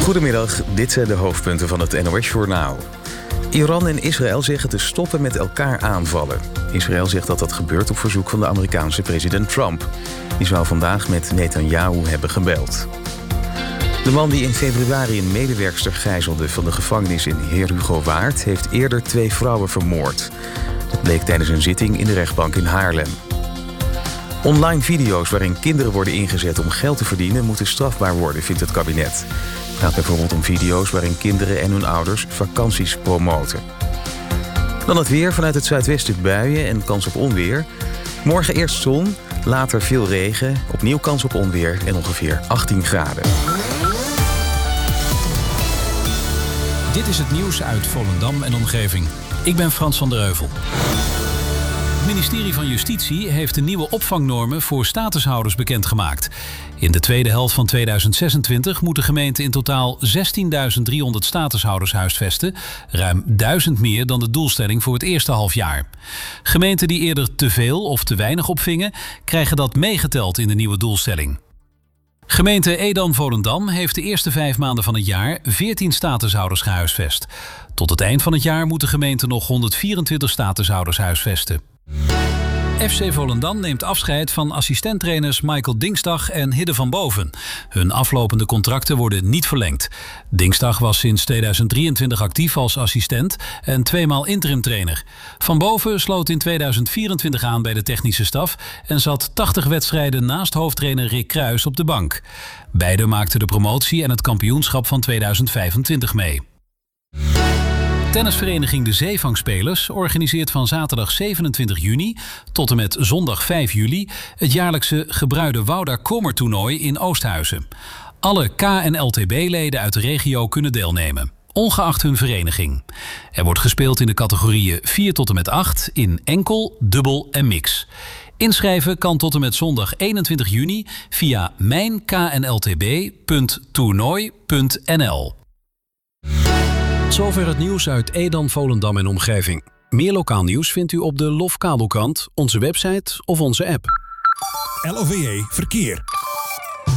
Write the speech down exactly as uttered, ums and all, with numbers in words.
Goedemiddag, dit zijn de hoofdpunten van het N O S-journaal. Iran en Israël zeggen te stoppen met elkaar aanvallen. Israël zegt dat dat gebeurt op verzoek van de Amerikaanse president Trump. Die zou vandaag met Netanyahu hebben gebeld. De man die in februari een medewerkster gijzelde van de gevangenis in Heer Hugo Waard heeft eerder twee vrouwen vermoord. Dat bleek tijdens een zitting in de rechtbank in Haarlem. Online video's waarin kinderen worden ingezet om geld te verdienen moeten strafbaar worden, vindt het kabinet. Het gaat bijvoorbeeld om video's waarin kinderen en hun ouders vakanties promoten. Dan het weer, vanuit het zuidwesten buien en kans op onweer. Morgen eerst zon, later veel regen, opnieuw kans op onweer en ongeveer achttien graden. Dit is het nieuws uit Volendam en omgeving. Ik ben Frans van der Heuvel. Het ministerie van Justitie heeft de nieuwe opvangnormen voor statushouders bekendgemaakt. In de tweede helft van tweeduizend zesentwintig moet de gemeente in totaal zestienduizend driehonderd statushouders huisvesten, ruim duizend meer dan de doelstelling voor het eerste halfjaar. Gemeenten die eerder te veel of te weinig opvingen, krijgen dat meegeteld in de nieuwe doelstelling. Gemeente Edam-Volendam heeft de eerste vijf maanden van het jaar veertien statushouders gehuisvest. Tot het eind van het jaar moet de gemeente nog honderdvierentwintig statushouders huisvesten. F C Volendam neemt afscheid van assistenttrainers Michael Dingsdag en Hidde van Boven. Hun aflopende contracten worden niet verlengd. Dingsdag was sinds tweeduizend drieëntwintig actief als assistent en tweemaal interimtrainer. Van Boven sloot in tweeduizend vierentwintig aan bij de technische staf en zat tachtig wedstrijden naast hoofdtrainer Rick Kruijs op de bank. Beiden maakten de promotie en het kampioenschap van tweeduizend vijfentwintig mee. Tennisvereniging De Zeevangspelers organiseert van zaterdag zevenentwintig juni tot en met zondag vijf juli het jaarlijkse Gebruide Wouda Kommer-toernooi in Oosthuizen. Alle K en L T B-leden uit de regio kunnen deelnemen, ongeacht hun vereniging. Er wordt gespeeld in de categorieën vier tot en met acht in enkel, dubbel en mix. Inschrijven kan tot en met zondag eenentwintig juni via mijn k n l t b punt toernooi punt n l. Zover het nieuws uit Edam, Volendam en omgeving. Meer lokaal nieuws vindt u op de Lof Kabelkrant, onze website of onze app. L O V E Verkeer.